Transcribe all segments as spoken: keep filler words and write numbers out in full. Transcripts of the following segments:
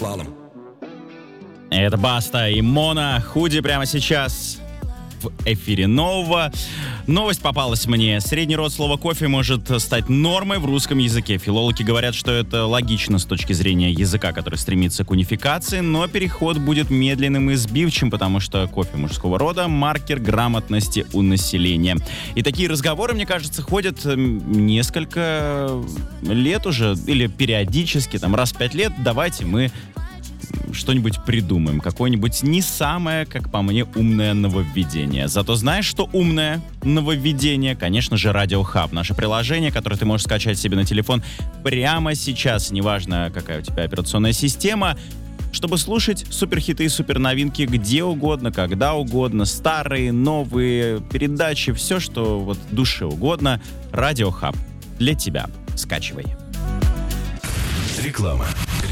слалом. Это Баста и Мона. Худи прямо сейчас в эфире нового. Новость попалась мне. Средний род слова «кофе» может стать нормой в русском языке. Филологи говорят, что это логично с точки зрения языка, который стремится к унификации, но переход будет медленным и сбивчивым, потому что кофе мужского рода — маркер грамотности у населения. И такие разговоры, мне кажется, ходят несколько лет уже, или периодически, там, раз в пять лет. Давайте мы что-нибудь придумаем, какое-нибудь не самое, как по мне, умное нововведение. Зато знаешь, что умное нововведение? Конечно же, Радио Хаб. Наше приложение, которое ты можешь скачать себе на телефон прямо сейчас, неважно, какая у тебя операционная система, чтобы слушать суперхиты и суперновинки где угодно, когда угодно, старые, новые передачи, все, что вот душе угодно. Радио Хаб для тебя. Скачивай. Реклама.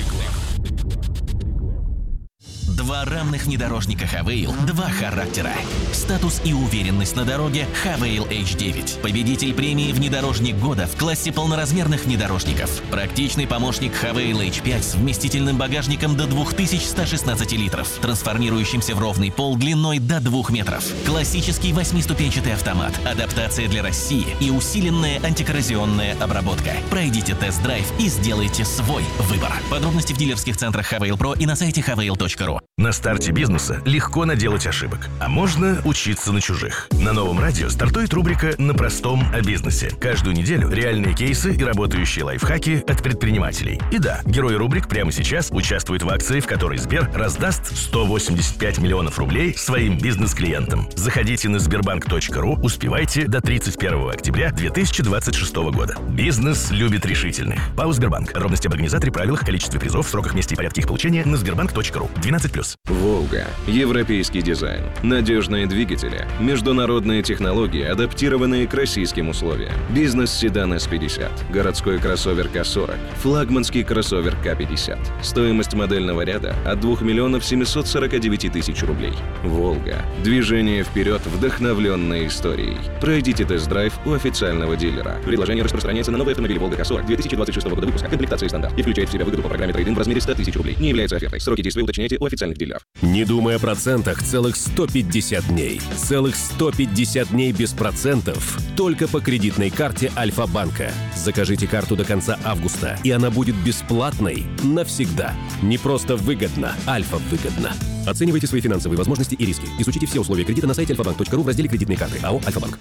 Два равных внедорожника Хавейл, два характера. Статус и уверенность на дороге Хавейл эйч девять. Победитель премии «Внедорожник года» в классе полноразмерных внедорожников. Практичный помощник Хавейл эйч пять с вместительным багажником до две тысячи сто шестнадцать литров, трансформирующимся в ровный пол длиной до двух метров. Классический восьмиступенчатый автомат, адаптация для России и усиленная антикоррозионная обработка. Пройдите тест-драйв и сделайте свой выбор. Подробности в дилерских центрах Хавейл Про и на сайте хавейл точка ру. На старте бизнеса легко наделать ошибок, а можно учиться на чужих. На новом радио стартует рубрика «На простом о бизнесе». Каждую неделю реальные кейсы и работающие лайфхаки от предпринимателей. И да, герои рубрик прямо сейчас участвуют в акции, в которой Сбер раздаст сто восемьдесят пять миллионов рублей своим бизнес-клиентам. Заходите на сбербанк точка ру, успевайте до тридцать первого октября две тысячи двадцать шестого года. Бизнес любит решительных. ПАО «Сбербанк». Подробности об организаторе, правилах, количестве призов, сроках, месте и порядке их получения на сбербанк точка ру. двенадцать плюс. «Волга». Европейский дизайн. Надежные двигатели. Международные технологии, адаптированные к российским условиям. Бизнес-седан эс пятьдесят. Городской кроссовер ка сорок. Флагманский кроссовер ка пятьдесят. Стоимость модельного ряда от двух миллионов семьсот сорок девять тысяч рублей. «Волга». Движение вперед, вдохновленное историей. Пройдите тест-драйв у официального дилера. Предложение распространяется на новые автомобили «Волга» ка сорок две тысячи двадцать шестого года выпуска. Комплектация стандарт. И включает в себя выгоду по программе трейд-ин в размере сто тысяч рублей. Не является офертой. Сроки действия уточняйте у официальных дилеров. Не думай о процентах целых сто пятьдесят дней. Целых сто пятьдесят дней без процентов только по кредитной карте Альфа-банка. Закажите карту до конца августа, и она будет бесплатной навсегда. Не просто выгодно, Альфа-выгодно. Оценивайте свои финансовые возможности и риски. Изучите все условия кредита на сайте альфа банк точка ру в разделе «Кредитные карты». АО «Альфа-банк».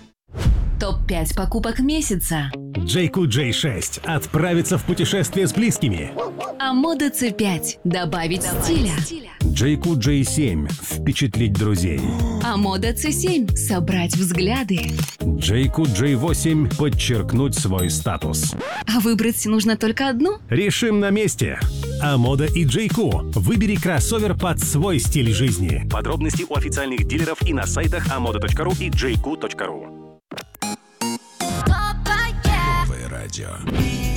топ пять покупок месяца. джей кью джей шесть. Отправиться в путешествие с близкими. А мода си пять. Добавить стиля. джей кью джей семь. Впечатлить друзей. А мода си семь. Собрать взгляды. джей кью джей восемь. Подчеркнуть свой статус. А выбрать нужно только одну? Решим на месте. Амода и джей кью. Выбери кроссовер под свой стиль жизни. Подробности у официальных дилеров и на сайтах амода точка ру и джей кью точка ру. Новое радио.